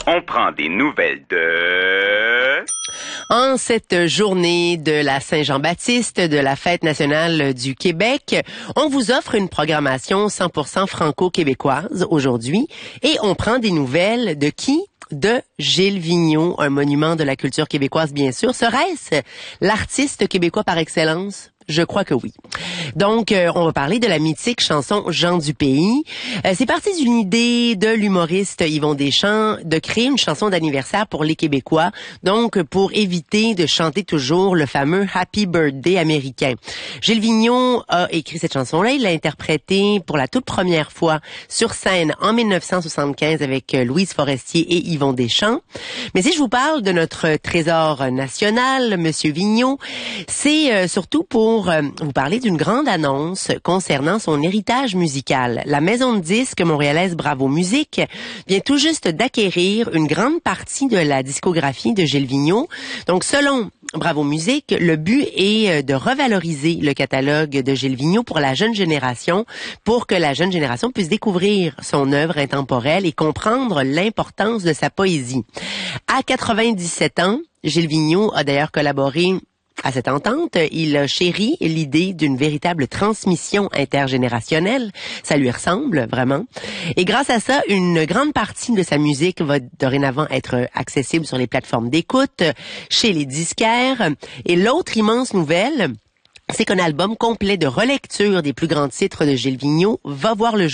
On prend des nouvelles de... En cette journée de la Saint-Jean-Baptiste, de la Fête nationale du Québec, on vous offre une programmation 100% franco-québécoise aujourd'hui et on prend des nouvelles de qui? De Gilles Vigneault, un monument de la culture québécoise bien sûr. Serait-ce l'artiste québécois par excellence? Je crois que oui. Donc, on va parler de la mythique chanson Gens du pays. C'est parti d'une idée de l'humoriste Yvon Deschamps de créer une chanson d'anniversaire pour les Québécois, donc pour éviter de chanter toujours le fameux Happy Birthday américain. Gilles Vigneault a écrit cette chanson-là, il l'a interprétée pour la toute première fois sur scène en 1975 avec Louise Forestier et Yvon Deschamps. Mais si je vous parle de notre trésor national, Monsieur Vigneault, c'est surtout pour vous parler d'une grande annonce concernant son héritage musical. La maison de disques montréalaise Bravo Musique vient tout juste d'acquérir une grande partie de la discographie de Gilles Vigneault. Donc, selon Bravo Musique, le but est de revaloriser le catalogue de Gilles Vigneault pour la jeune génération, pour que la jeune génération puisse découvrir son œuvre intemporelle et comprendre l'importance de sa poésie. À 97 ans, Gilles Vigneault a d'ailleurs collaboré à cette entente. Il a chéri l'idée d'une véritable transmission intergénérationnelle. Ça lui ressemble vraiment. Et grâce à ça, une grande partie de sa musique va dorénavant être accessible sur les plateformes d'écoute, chez les disquaires. Et l'autre immense nouvelle, c'est qu'un album complet de relecture des plus grands titres de Gilles Vigneault va voir le jour